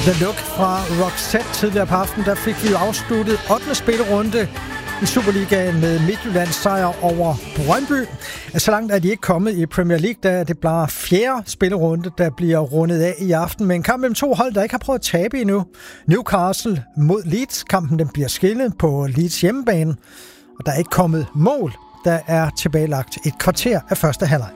The Look fra Roxette tidligere på aftenen, der fik vi jo afsluttet 8. spillerunde i Superligaen med Midtjyllands sejr over Brøndby. Så langt er de ikke kommet i Premier League, da det bliver 4. spillerunde, der bliver rundet af i aften. Men en kamp mellem to hold, der ikke har prøvet at tabe endnu. Newcastle mod Leeds. Kampen den bliver skillet på Leeds hjemmebane, og der er ikke kommet mål. Der er tilbagelagt et kvarter af første halvleg.